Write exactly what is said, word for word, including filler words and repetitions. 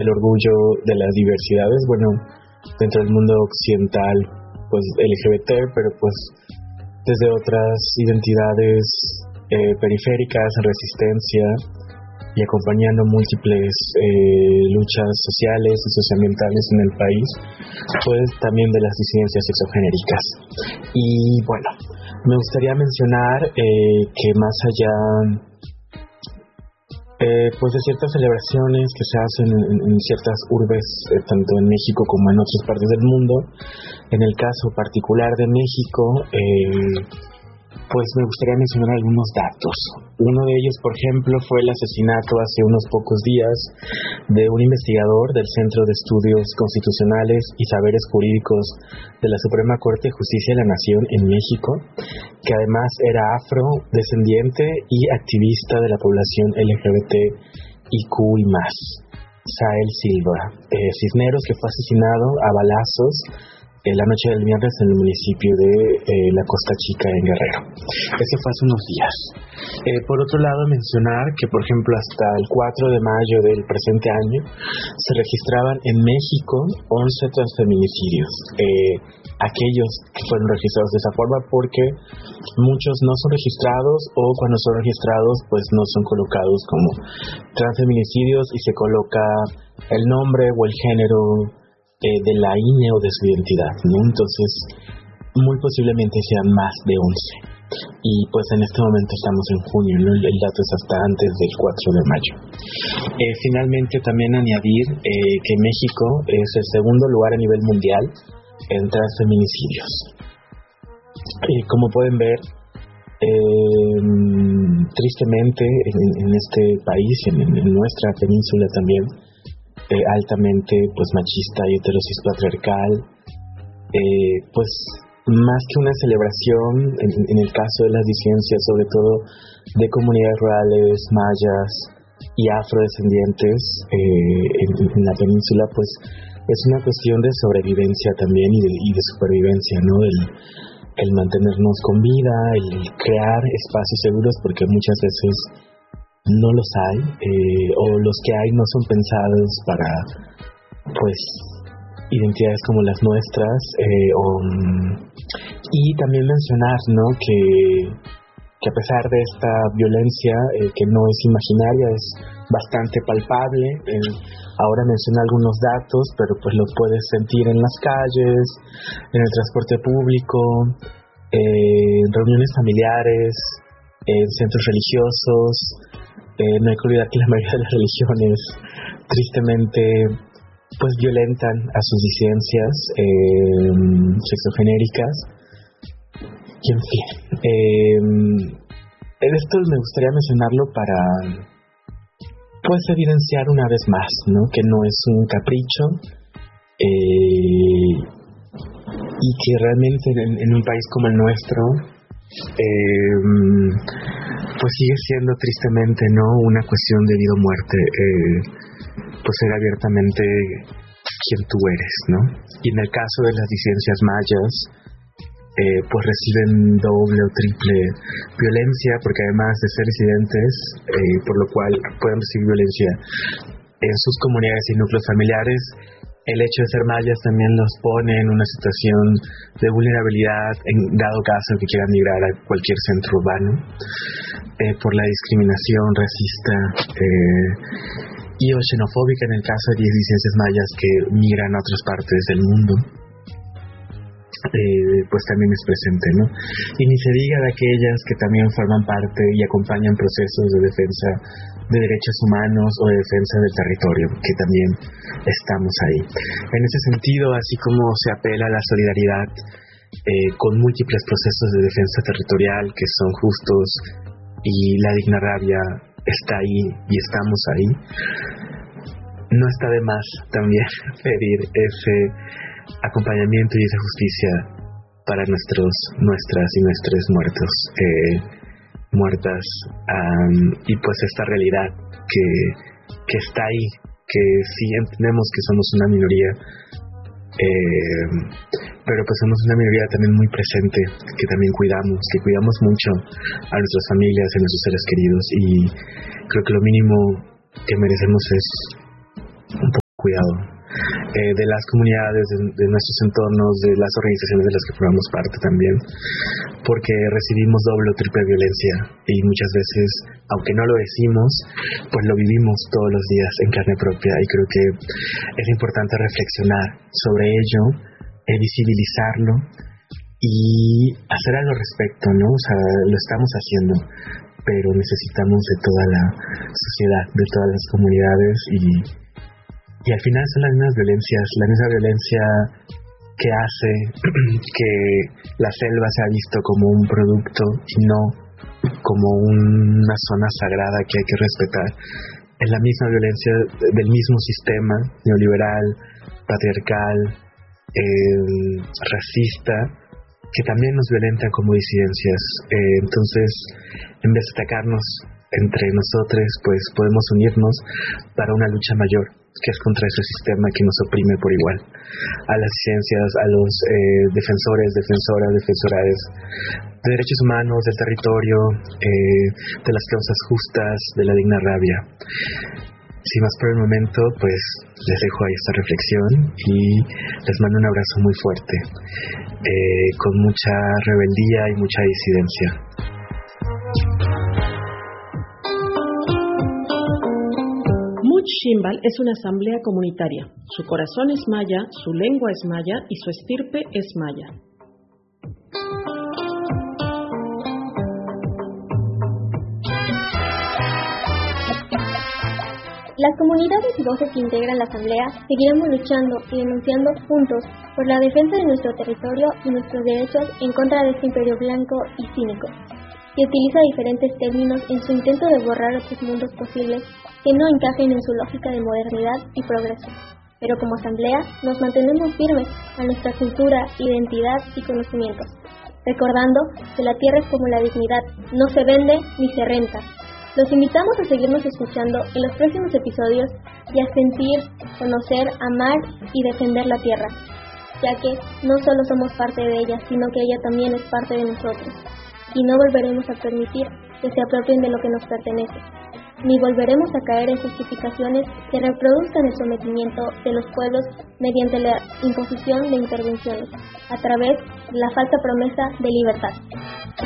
el orgullo de las diversidades, bueno, dentro del mundo occidental, pues L G B T, pero pues desde otras identidades eh, periféricas en resistencia y acompañando múltiples eh, luchas sociales y socioambientales en el país, pues también de las disidencias sexogenéricas. Y bueno, me gustaría mencionar eh, que más allá eh, pues de ciertas celebraciones que se hacen en, en ciertas urbes, eh, tanto en México como en otras partes del mundo, en el caso particular de México, eh, pues me gustaría mencionar algunos datos. Uno de ellos, por ejemplo, fue el asesinato hace unos pocos días de un investigador del Centro de Estudios Constitucionales y Saberes Jurídicos de la Suprema Corte de Justicia de la Nación en México, que además era afrodescendiente y activista de la población L G B T I Q y más, Sael Silva eh, Cisneros, que fue asesinado a balazos en la noche del viernes en el municipio de eh, La Costa Chica, en Guerrero. Eso fue hace unos días. Eh, por otro lado, mencionar que, por ejemplo, hasta el cuatro de mayo del presente año se registraban en México once transfeminicidios. Eh, aquellos que fueron registrados de esa forma, porque muchos no son registrados, o cuando son registrados pues no son colocados como transfeminicidios y se coloca el nombre o el género Eh, de la I N E o de su identidad, ¿no? Entonces, muy posiblemente sean más de once. Y pues en este momento estamos en junio, ¿no? El, el dato es hasta antes del cuatro de mayo. Eh, finalmente, también añadir eh, que México es el segundo lugar a nivel mundial en transfeminicidios. Eh, como pueden ver, eh, tristemente en, en este país, en, en nuestra península también, Eh, altamente pues machista y heterosis patriarcal, eh, pues más que una celebración en, en el caso de las disidencias, sobre todo de comunidades rurales, mayas y afrodescendientes eh, en, en la península, pues es una cuestión de sobrevivencia también y de, y de supervivencia, ¿no? El, el mantenernos con vida, el crear espacios seguros, porque muchas veces no los hay, eh, o los que hay no son pensados para pues identidades como las nuestras, eh, o, y también mencionar, ¿no? que, que a pesar de esta violencia eh, que no es imaginaria, es bastante palpable. Eh, ahora mencioné algunos datos, pero pues los puedes sentir en las calles, en el transporte público, eh, en reuniones familiares, en centros religiosos. Eh, no hay que olvidar que la mayoría de las religiones tristemente pues violentan a sus disidencias eh, sexogenéricas y en fin eh, esto me gustaría mencionarlo para pues evidenciar una vez más, ¿no? Que no es un capricho eh, y que realmente en, en un país como el nuestro eh, pues sigue siendo tristemente, ¿no?, una cuestión de vida o muerte, eh, pues ser abiertamente quien tú eres, ¿no? Y en el caso de las disidencias mayas, eh, pues reciben doble o triple violencia, porque además de ser disidentes, eh, por lo cual pueden recibir violencia en sus comunidades y núcleos familiares, el hecho de ser mayas también los pone en una situación de vulnerabilidad en dado caso que quieran migrar a cualquier centro urbano, eh, por la discriminación racista eh, y o xenofóbica en el caso de disidencias mayas que migran a otras partes del mundo. Eh, pues también es presente, ¿no? Y ni se diga de aquellas que también forman parte y acompañan procesos de defensa de derechos humanos o de defensa del territorio, que también estamos ahí. En ese sentido, así como se apela a la solidaridad eh, con múltiples procesos de defensa territorial que son justos y la digna rabia está ahí y estamos ahí, no está de más también pedir ese acompañamiento y esa justicia para nuestros, nuestras y nuestros muertos, eh, muertas, um, y pues esta realidad que, que está ahí, que sí entendemos que somos una minoría, eh, pero pues somos una minoría también muy presente, que también cuidamos, que cuidamos mucho a nuestras familias, a nuestros seres queridos, y creo que lo mínimo que merecemos es un poco cuidado. Eh, de las comunidades, de, de nuestros entornos, de las organizaciones de las que formamos parte también, porque recibimos doble o triple violencia y muchas veces, aunque no lo decimos, pues lo vivimos todos los días en carne propia, y creo que es importante reflexionar sobre ello, eh, visibilizarlo y hacer algo al respecto, ¿no? O sea, lo estamos haciendo, pero necesitamos de toda la sociedad, de todas las comunidades, y Y al final son las mismas violencias, la misma violencia que hace que la selva sea visto como un producto y no como una zona sagrada que hay que respetar. Es la misma violencia del mismo sistema neoliberal, patriarcal, eh, racista, que también nos violentan como disidencias. Eh, entonces, en vez de atacarnos entre nosotros, pues podemos unirnos para una lucha mayor, que es contra ese sistema que nos oprime por igual. A las ciencias, a los eh, defensores, defensoras, defensorades de derechos humanos, del territorio, eh, de las causas justas, de la digna rabia. Sin más por el momento, pues les dejo ahí esta reflexión y les mando un abrazo muy fuerte, eh, con mucha rebeldía y mucha disidencia. Ximbal es una asamblea comunitaria. Su corazón es maya, su lengua es maya y su estirpe es maya. Las comunidades y voces que integran la asamblea seguiremos luchando y denunciando juntos por la defensa de nuestro territorio y nuestros derechos en contra de este imperio blanco y cínico, que utiliza diferentes términos en su intento de borrar otros mundos posibles que no encajen en su lógica de modernidad y progreso. Pero como asamblea nos mantenemos firmes a nuestra cultura, identidad y conocimientos, recordando que la tierra es como la dignidad, no se vende ni se renta. Los invitamos a seguirnos escuchando en los próximos episodios y a sentir, conocer, amar y defender la tierra, ya que no solo somos parte de ella, sino que ella también es parte de nosotros, y no volveremos a permitir que se apropien de lo que nos pertenece, ni volveremos a caer en justificaciones que reproduzcan el sometimiento de los pueblos mediante la imposición de intervenciones, a través de la falsa promesa de libertad.